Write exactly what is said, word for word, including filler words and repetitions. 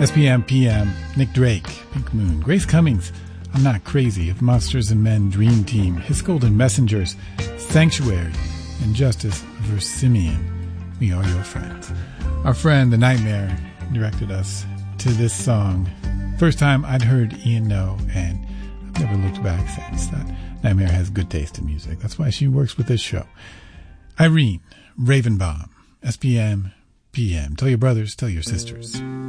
S P M P M, Nick Drake, Pink Moon, Grace Cummings, I'm Not Crazy, of Monsters and Men, Dream Team, His Golden Messengers, Sanctuary, and Justice Versimian. We are your friends. Our friend, The Nightmare, directed us to this song. First time I'd heard Ian No, and I've never looked back since. That Nightmare has good taste in music. That's why she works with this show. Irene Ravenbaum, S P M P M. Tell your brothers, tell your sisters.